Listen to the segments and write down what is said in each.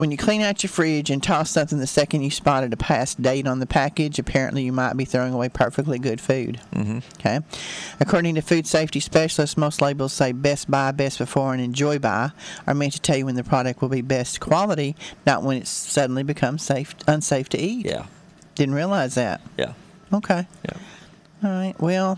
When you clean out your fridge and toss something the second you spotted a past date on the package, apparently you might be throwing away perfectly good food. Mm-hmm. Okay. According to food safety specialists, most labels say best buy, best before, and enjoy buy are meant to tell you when the product will be best quality, not when it suddenly becomes unsafe to eat. Yeah. Didn't realize that. Yeah. Okay. Yeah. All right. Well.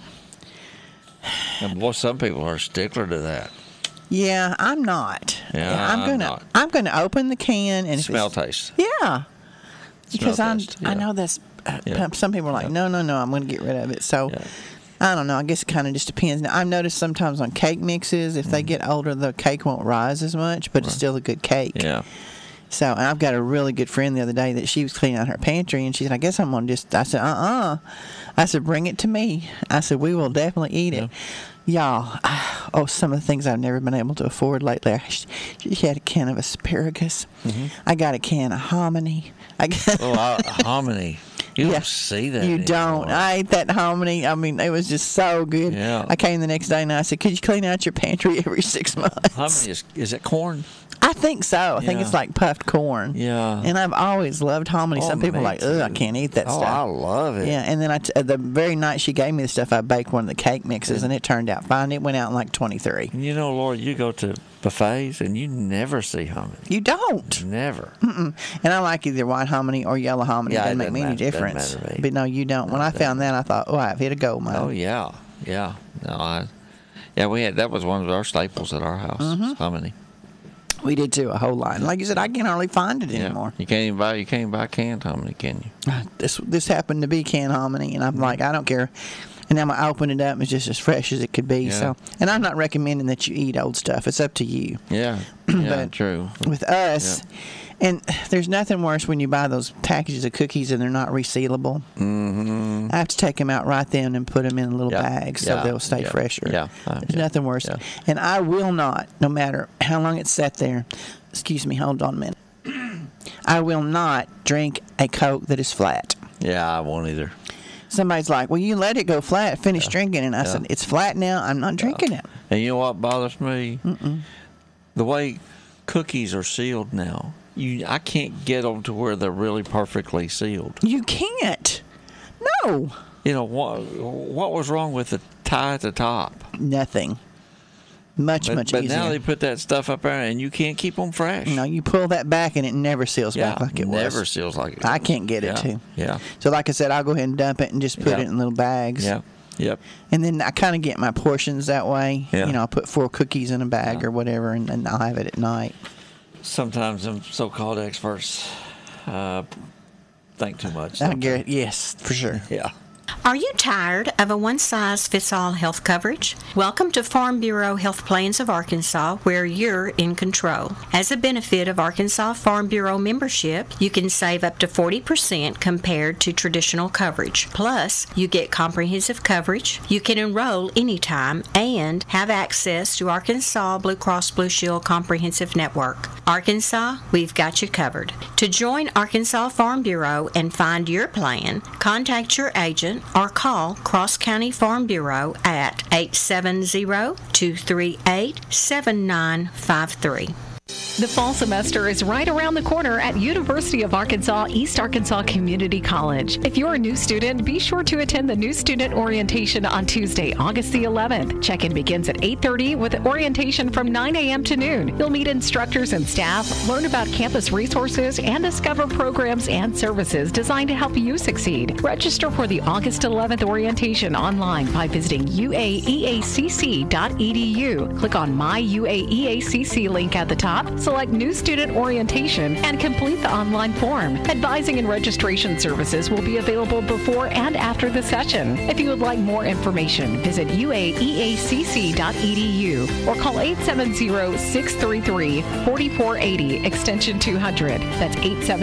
And boy, some people are a stickler to that. Yeah, I'm not. Yeah, I'm gonna open the can and smell taste. Yeah. Because Smell test, I know that's some people are like, no, I'm going to get rid of it. So I don't know. I guess it kind of just depends. Now, I've noticed sometimes on cake mixes, if they get older, the cake won't rise as much, but it's still a good cake. Yeah. So, and I've got a really good friend the other day that she was cleaning out her pantry, and she said, I guess I'm going to I said, I said, bring it to me. I said, we will definitely eat it. Y'all, some of the things I've never been able to afford lately. She had a can of asparagus. Mm-hmm. I got a can of hominy. Hominy. You don't see that You anymore. don't. I ate that hominy. I mean, it was just so good. Yeah. I came the next day and I said, could you clean out your pantry every 6 months? Hominy is it corn? I think so. I think it's like puffed corn. Yeah. And I've always loved hominy. Some people are like, too. I can't eat that stuff. Oh, I love it. Yeah, and then the very night she gave me the stuff, I baked one of the cake mixes, and it turned out fine. It went out in like 23. You know, Laura, you go to buffets, and you never see hominy. You don't. Never. Mm-mm. And I like either white hominy or yellow hominy. Yeah, It doesn't make me any difference. But no, you don't. When I found that, I thought, I've hit a gold mine. Oh, yeah. Yeah. No, that was one of our staples at our house, hominy. We did too, a whole line. Like you said, I can't hardly find it anymore. You can't even buy canned hominy, can you? This happened to be canned hominy, and I'm like, I don't care. And now I open it up, and it's just as fresh as it could be. Yeah. So, and I'm not recommending that you eat old stuff. It's up to you. Yeah, But true. With us, and there's nothing worse when you buy those packages of cookies and they're not resealable. Mm-hmm. I have to take them out right then and put them in a little bag so they'll stay fresher. Yeah. There's nothing worse. Yeah. And I will not, no matter how long it's sat there, excuse me, hold on a minute. I will not drink a Coke that is flat. Yeah, I won't either. Somebody's like, well, you let it go flat, finish drinking. And I said, it's flat now, I'm not drinking it. And you know what bothers me? Mm-mm. The way cookies are sealed now. I can't get them to where they're really perfectly sealed. You can't. No. You know, what was wrong with the tie at the top? Nothing. Much easier. But now they put that stuff up there, and you can't keep them fresh. No, you pull that back, and it never seals back like it was. Never seals like it. I can't get it to. Yeah. So, like I said, I'll go ahead and dump it and just put it in little bags. Yeah. Yep. And then I kind of get my portions that way. Yeah. You know, I'll put 4 cookies in a bag or whatever, and I'll have it at night. Sometimes them so-called experts think too much. Yes, for sure. Yeah. Are you tired of a one-size-fits-all health coverage? Welcome to Farm Bureau Health Plans of Arkansas, where you're in control. As a benefit of Arkansas Farm Bureau membership, you can save up to 40% compared to traditional coverage. Plus, you get comprehensive coverage, you can enroll anytime, and have access to Arkansas Blue Cross Blue Shield Comprehensive Network. Arkansas, we've got you covered. To join Arkansas Farm Bureau and find your plan, contact your agent or call Cross County Farm Bureau at 870-238-7953. The fall semester is right around the corner at University of Arkansas East Arkansas Community College. If you're a new student, be sure to attend the New Student Orientation on Tuesday, August the 11th. Check-in begins at 8:30 with orientation from 9 a.m. to noon. You'll meet instructors and staff, learn about campus resources, and discover programs and services designed to help you succeed. Register for the August 11th orientation online by visiting uaeacc.edu. Click on My UAEACC link at the top. Select New Student Orientation and complete the online form. Advising and registration services will be available before and after the session. If you would like more information, visit uaeacc.edu or call 870-633-4480 extension 200. That's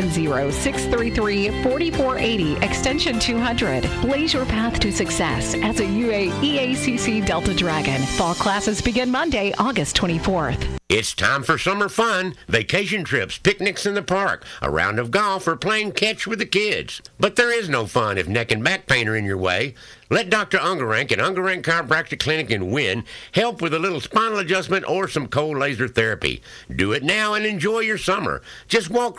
870-633-4480 extension 200. Blaze your path to success as a UAEACC Delta Dragon. Fall classes begin Monday, August 24th. It's time for summer fun, vacation trips, picnics in the park, a round of golf, or playing catch with the kids. But there is no fun if neck and back pain are in your way. Let Dr. Ungerank at Ungerank Chiropractic Clinic in Wynn help with a little spinal adjustment or some cold laser therapy. Do it now and enjoy your summer. Just walk